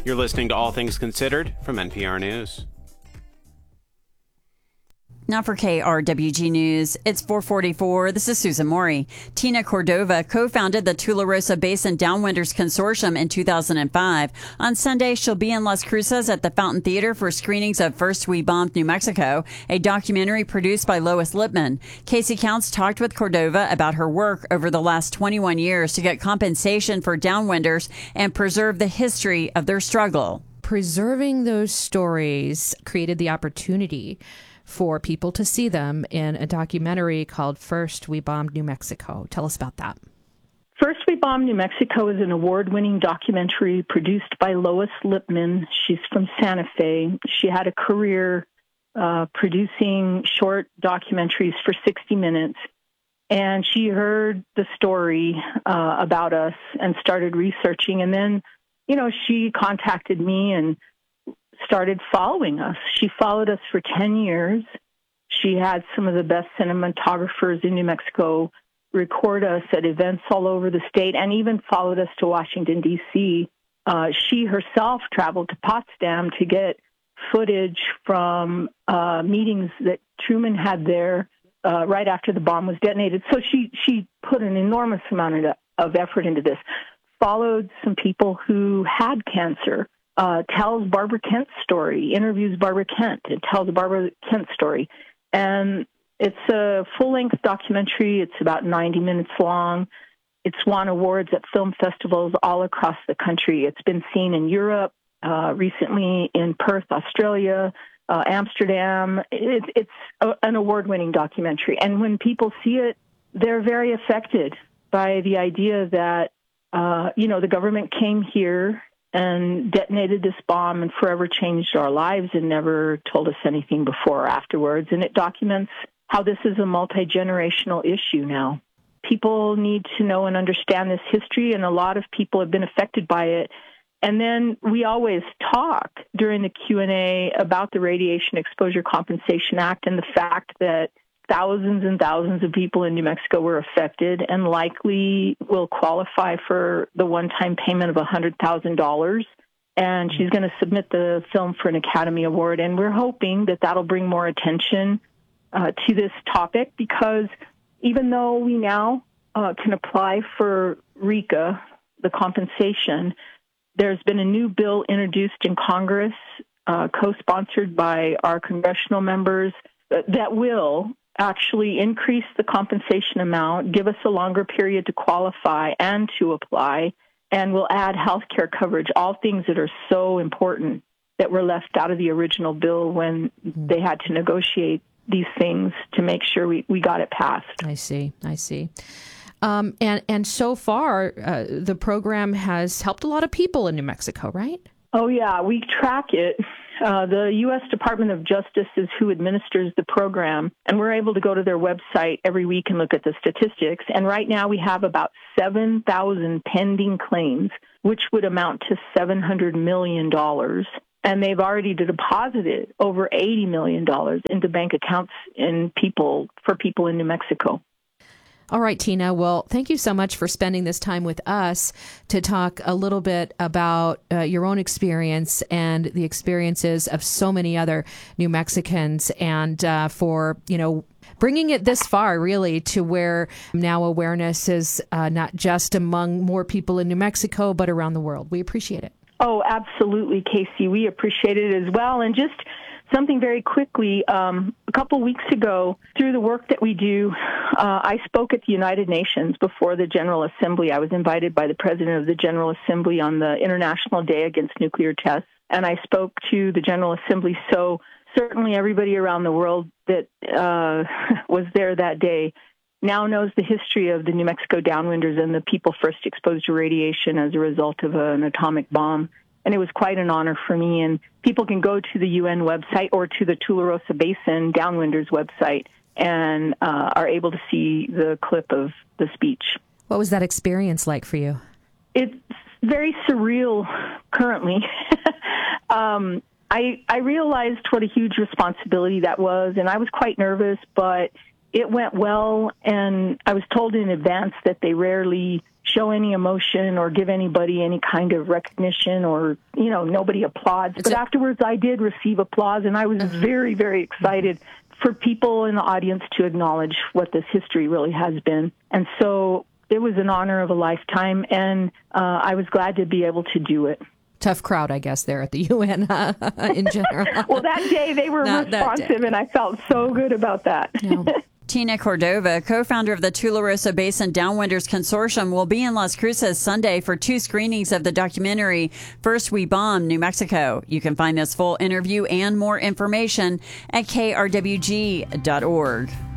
You're listening to All Things Considered from NPR News. Now for KRWG News, it's 4:44. This is Susan Maury. Tina Cordova co-founded the Tularosa Basin Downwinders Consortium in 2005. On Sunday, she'll be in Las Cruces at the Fountain Theater for screenings of First We Bombed New Mexico, a documentary produced by Lois Lipman. Casey Counts talked with Cordova about her work over the last 21 years to get compensation for downwinders and preserve the history of their struggle. Preserving those stories created the opportunity for people to see them in a documentary called First We Bombed New Mexico. Tell us about that. First We Bombed New Mexico is an award-winning documentary produced by Lois Lipman. She's from Santa Fe. She had a career producing short documentaries for 60 Minutes, and she heard the story about us and started researching. And then, she contacted me and started following us. She followed us for 10 years. She had some of the best cinematographers in New Mexico record us at events all over the state and even followed us to Washington, D.C. She herself traveled to Potsdam to get footage from meetings that Truman had there right after the bomb was detonated. So she put an enormous amount of effort into this, followed some people who had cancer, tells Barbara Kent's story, interviews Barbara Kent, and tells Barbara Kent's story. And it's a full-length documentary. It's about 90 minutes long. It's won awards at film festivals all across the country. It's been seen in Europe, recently in Perth, Australia, Amsterdam. It's an award-winning documentary. And when people see it, they're very affected by the idea that, the government came here and detonated this bomb and forever changed our lives and never told us anything before or afterwards. And it documents how this is a multi-generational issue now. People need to know and understand this history, and a lot of people have been affected by it. And then we always talk during the Q&A about the Radiation Exposure Compensation Act and the fact that thousands and thousands of people in New Mexico were affected and likely will qualify for the one-time payment of $100,000. And she's going to submit the film for an Academy Award. And we're hoping that that'll bring more attention to this topic, because even though we now can apply for RECA, the compensation, there's been a new bill introduced in Congress, co-sponsored by our congressional members, that will actually increase the compensation amount, give us a longer period to qualify and to apply, and will add health care coverage, all things that are so important that were left out of the original bill when they had to negotiate these things to make sure we got it passed. I see. And so far, the program has helped a lot of people in New Mexico, right? Oh, yeah, we track it. The U.S. Department of Justice is who administers the program, and we're able to go to their website every week and look at the statistics. And right now we have about 7,000 pending claims, which would amount to $700 million. And they've already deposited over $80 million into bank accounts for people in New Mexico. All right, Tina. Well, thank you so much for spending this time with us to talk a little bit about your own experience and the experiences of so many other New Mexicans, and for, bringing it this far, really, to where now awareness is not just among more people in New Mexico, but around the world. We appreciate it. Oh, absolutely, Casey. We appreciate it as well. And just something very quickly, a couple weeks ago, through the work that we do, I spoke at the United Nations before the General Assembly. I was invited by the President of the General Assembly on the International Day Against Nuclear Tests, and I spoke to the General Assembly. So certainly everybody around the world that was there that day now knows the history of the New Mexico downwinders and the people first exposed to radiation as a result of an atomic bomb. And it was quite an honor for me. And people can go to the UN website or to the Tularosa Basin Downwinders website and are able to see the clip of the speech. What was that experience like for you? It's very surreal currently. I realized what a huge responsibility that was, and I was quite nervous, but it went well, and I was told in advance that they rarely show any emotion or give anybody any kind of recognition, or, nobody applauds. But afterwards, I did receive applause, and I was very, very excited for people in the audience to acknowledge what this history really has been. And so it was an honor of a lifetime, and I was glad to be able to do it. Tough crowd, I guess, there at the UN in general. Well, that day they were responsive, and I felt so good about that. No. Tina Cordova, co-founder of the Tularosa Basin Downwinders Consortium, will be in Las Cruces Sunday for 2 screenings of the documentary First We Bombed New Mexico. You can find this full interview and more information at krwg.org.